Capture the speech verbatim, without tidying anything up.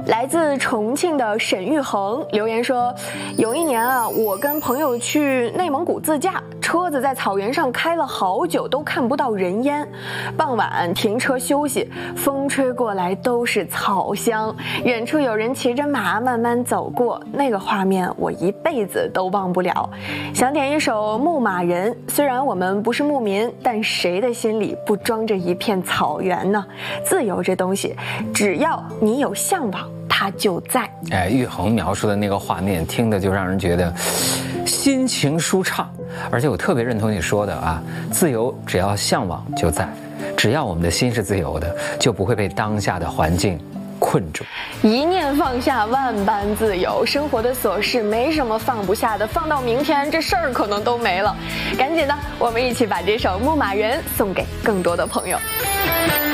来自重庆的沈玉恒留言说，有一年啊，我跟朋友去内蒙古自驾，车子在草原上开了好久都看不到人烟。傍晚停车休息，风吹过来都是草香，远处有人骑着马慢慢走过，那个画面我一辈子都忘不了。想点一首《牧马人》，虽然我们不是牧民，但谁的心里不装着一片草原呢？自由这东西，只要你有向往，它就在。 哎，玉恒描述的那个画面，听的就让人觉得心情舒畅。而且我特别认同你说的啊，自由只要向往就在，只要我们的心是自由的，就不会被当下的环境困住。 一念放下，万般自由。生活的琐事没什么放不下的，放到明天这事儿可能都没了。赶紧的，我们一起把这首《牧马人》送给更多的朋友。